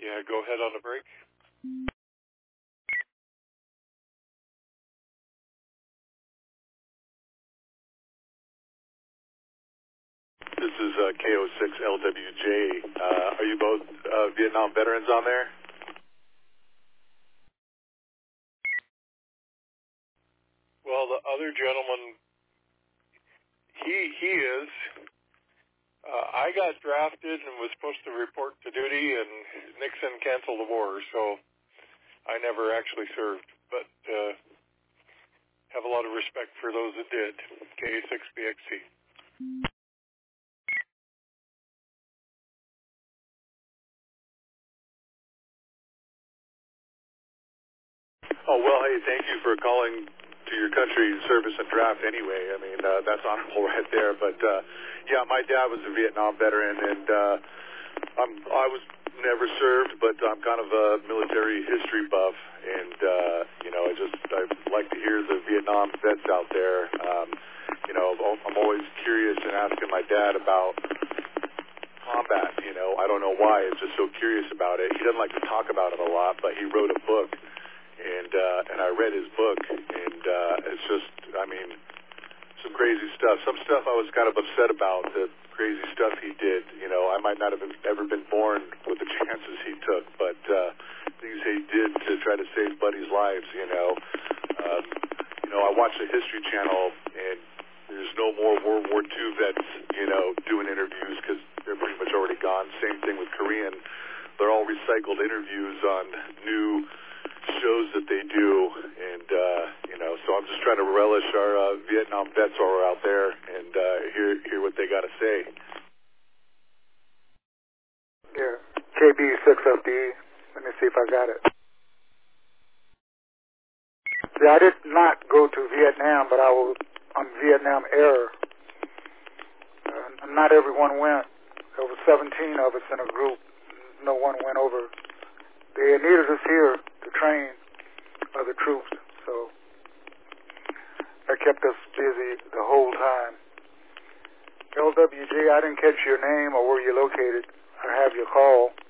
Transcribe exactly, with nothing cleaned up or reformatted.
Yeah, go ahead on the break. This is uh, K O six L W J. Uh, are you both uh, Vietnam veterans on there? Well, the other gentleman, he he is. Uh, I got drafted and was supposed to report to duty, and Nixon canceled the war, so I never actually served. But uh, have a lot of respect for those that did. K A six B X C. Oh, well, hey, thank you for calling to your country service and draft anyway. I mean, uh, that's honorable right there. But, uh, yeah, my dad was a Vietnam veteran, and uh, I'm, I was never served, but I'm kind of a military history buff. And, uh, you know, I just, I like to hear the Vietnam vets out there. Um, you know, I'm always curious and asking my dad about combat, you know. I don't know why. I'm just so curious about it. He doesn't like to talk about it a lot, but he wrote a book. And uh, and I read his book, and uh, it's just, I mean, some crazy stuff. Some stuff I was kind of upset about, the crazy stuff he did. You know, I might not have been, ever been born with the chances he took, but uh, things he did to try to save buddies' lives, you know. Um, you know, I watch the History Channel, and there's no more World War Two vets, you know, doing interviews because they're pretty much already gone. Same thing with Korean. They're all recycled interviews on new shows that they do, and uh, you know, so I'm just trying to relish our uh, Vietnam vets who are out there and uh, hear hear what they got to say. Yeah, K B six F D. Let me see if I got it. Yeah, I did not go to Vietnam, but I was on Vietnam Air. Uh, not everyone went. There were seventeen of us in a group. No one went over. They needed us here to train other troops, so that kept us busy the whole time. L W J, I didn't catch your name or where you're located. I have your call.